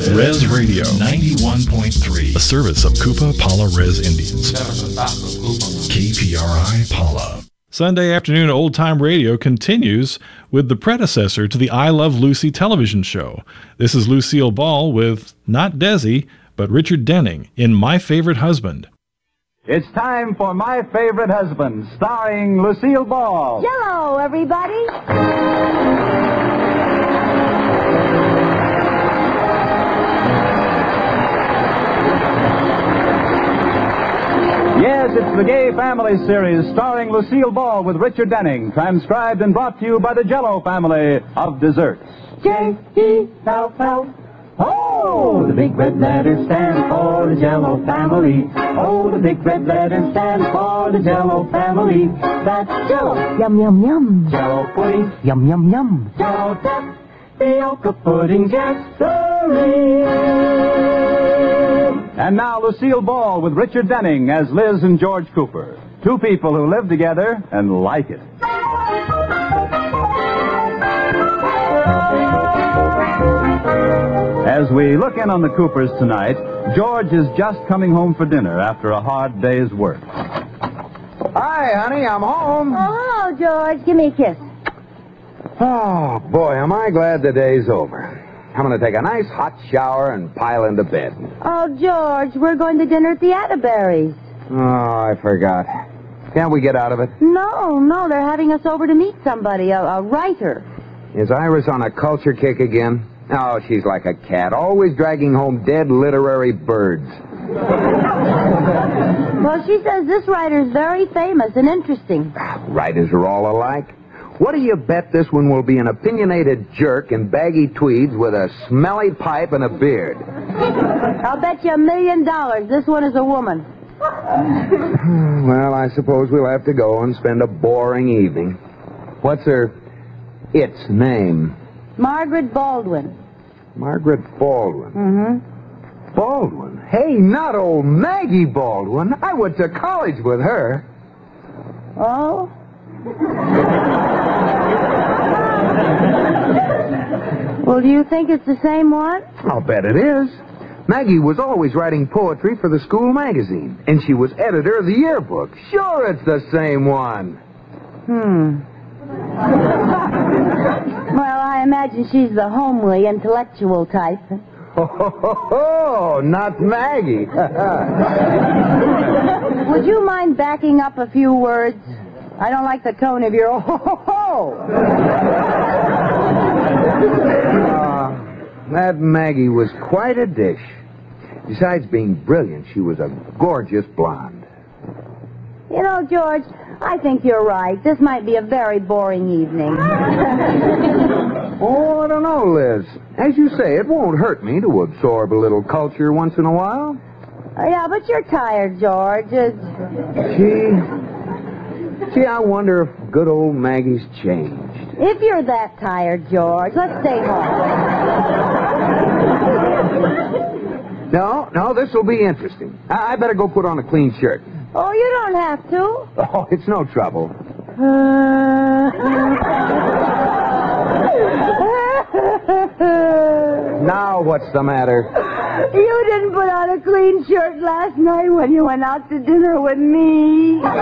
Res Radio 91.3, a service of Kupa Pala Res Indians. KPRI Pala. Sunday afternoon Old Time Radio continues with the predecessor to the I Love Lucy television show. This is Lucille Ball with not Desi, but Richard Denning in My Favorite Husband. It's time for My Favorite Husband, starring Lucille Ball. Hello, everybody. Yes, it's the Gay Family Series starring Lucille Ball with Richard Denning, transcribed and brought to you by the Jell-O family of desserts. J-E-L-L. Oh, the big red letter stands for the Jell-O family. Oh, the big red letter stands for the Jell-O family. That's Jell-O. Yum, yum, yum. Jell-O pudding. Yum, yum, yum. Jell-O tapioca pudding. Yes-sirree. And now Lucille Ball with Richard Denning as Liz and George Cooper. Two people who live together and like it. As we look in on the Coopers tonight, George is just coming home for dinner after a hard day's work. Hi, honey, I'm home. Oh, hello, George. Give me a kiss. Oh, boy, am I glad the day's over. I'm going to take a nice hot shower and pile into bed. Oh, George, we're going to dinner at the Atterberries. Oh, I forgot. Can't we get out of it? No, they're having us over to meet somebody, a writer. Is Iris on a culture kick again? Oh, she's like a cat, always dragging home dead literary birds. Well, she says this writer's very famous and interesting. Writers are all alike. What do you bet this one will be an opinionated jerk in baggy tweeds with a smelly pipe and a beard? I'll bet you $1 million this one is a woman. Well, I suppose we'll have to go and spend a boring evening. What's her... its name? Margaret Baldwin. Margaret Baldwin. Mm-hmm. Baldwin? Hey, not old Maggie Baldwin. I went to college with her. Oh? Well, do you think it's the same one? I'll bet it is. Maggie was always writing poetry for the school magazine, and she was editor of the yearbook. Sure, it's the same one. Well, I imagine she's the homely, intellectual type. Oh, not Maggie. Would you mind backing up a few words? I don't like the tone of your oh-ho-ho. That Maggie was quite a dish. Besides being brilliant, she was a gorgeous blonde. You know, George, I think you're right. This might be a very boring evening. Oh, I don't know, Liz. As you say, it won't hurt me to absorb a little culture once in a while. Yeah, but you're tired, George. Gee, I wonder if good old Maggie's changed. If you're that tired, George, let's stay home. No, this will be interesting. I better go put on a clean shirt. Oh, you don't have to. Oh, it's no trouble. Now what's the matter? You didn't put on a clean shirt last night when you went out to dinner with me.